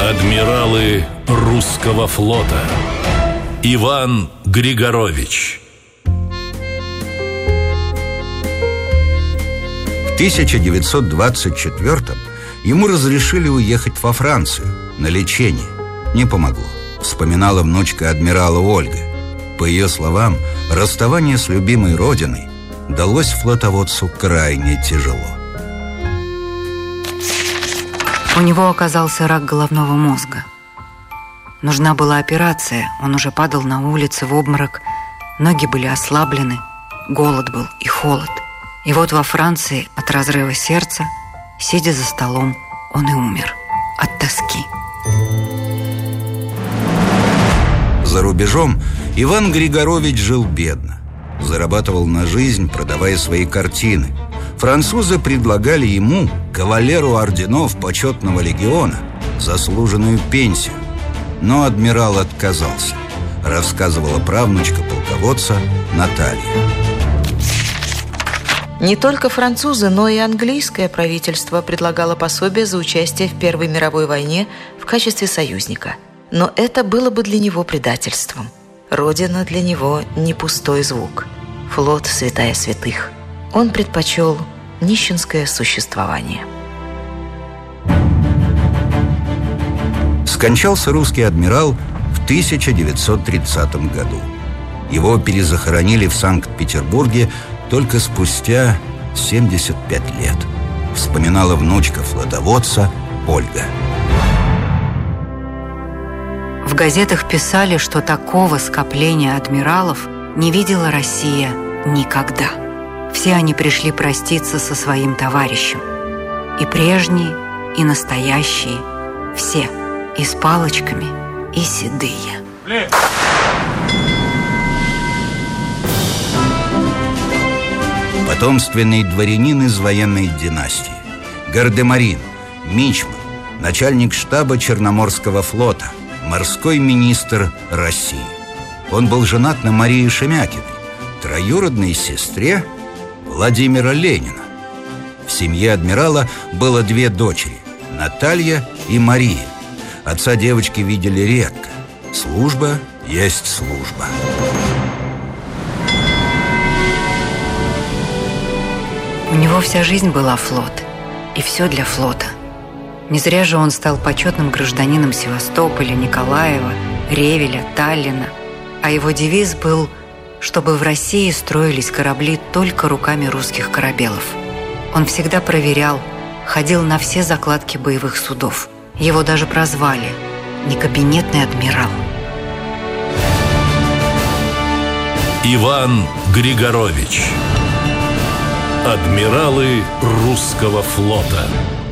Адмиралы русского флота. Иван Григорович. В 1924-м ему разрешили уехать во Францию на лечение. Не помогло. Вспоминала внучка адмирала Ольга. По ее словам, расставание с любимой родиной далось флотоводцу крайне тяжело. У него оказался рак головного мозга. Нужна была операция, он уже падал на улице в обморок, ноги были ослаблены, голод был и холод. И вот во Франции от разрыва сердца, сидя за столом, он и умер от тоски. За рубежом Иван Григорович жил бедно. Зарабатывал на жизнь, продавая свои картины. Французы предлагали ему, кавалеру орденов Почетного легиона, заслуженную пенсию. Но адмирал отказался, рассказывала правнучка полководца Наталья. Не только французы, но и английское правительство предлагало пособие за участие в Первой мировой войне в качестве союзника. Но это было бы для него предательством. Родина для него не пустой звук. Флот – святая святых. Он предпочел нищенское существование. Скончался русский адмирал в 1930 году. Его перезахоронили в Санкт-Петербурге только спустя 75 лет. Вспоминала внучка флотоводца Ольга. В газетах писали, что такого скопления адмиралов не видела Россия никогда. Все они пришли проститься со своим товарищем. И прежние, и настоящие, все. И с палочками, и седые. Потомственный дворянин из военной династии, гардемарин, мичман, начальник штаба Черноморского флота, морской министр России. Он был женат на Марии Шемякиной, троюродной сестре Владимира Ленина. В семье адмирала было две дочери – Наталья и Мария. Отца девочки видели редко. Служба есть служба. У него вся жизнь была флот. И все для флота. Не зря же он стал почетным гражданином Севастополя, Николаева, Ревеля, Таллина. А его девиз был, чтобы в России строились корабли только руками русских корабелов. Он всегда проверял, ходил на все закладки боевых судов. Его даже прозвали «некабинетный адмирал». Иван Григорович. Адмиралы русского флота.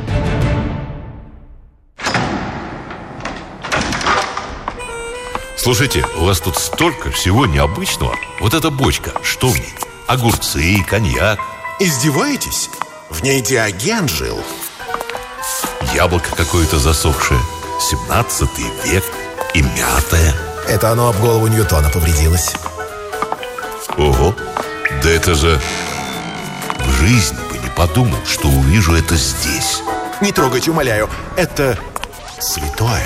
Слушайте, у вас тут столько всего необычного. Вот эта бочка, что в ней? Огурцы, коньяк. Издеваетесь? В ней Диоген жил. Яблоко какое-то засохшее, 17 век, и мятое. Это оно об голову Ньютона повредилось. Ого, да это же... В жизни бы не подумал, что увижу это здесь. Не трогайте, умоляю. Это святое.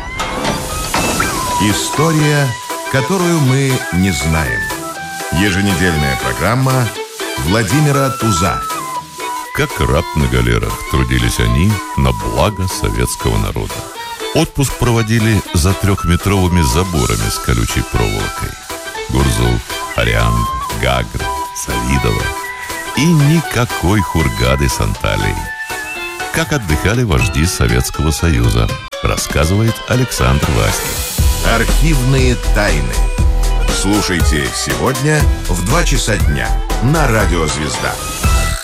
История, которую мы не знаем. Еженедельная программа Владимира Туза. Как раб на галерах трудились они на благо советского народа. Отпуск проводили за 3-метровыми заборами с колючей проволокой. Гурзуф, Ариан, Гагр, Савидова и никакой Хургады с Анталией. Как отдыхали вожди Советского Союза, рассказывает Александр Васькин. Архивные тайны. Слушайте сегодня в 2 часа дня на Радио Звезда.